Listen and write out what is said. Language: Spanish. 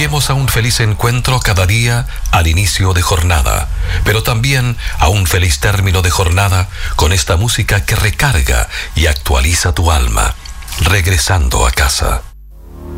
invitemos a un feliz encuentro cada día al inicio de jornada, pero también a un feliz término de jornada con esta música que recarga y actualiza tu alma, regresando a casa.